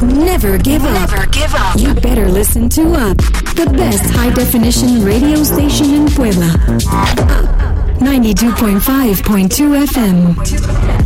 Never give up. Never give up. You better listen to Up, the best high-definition radio station in Puebla. Up 92.5.2 FM.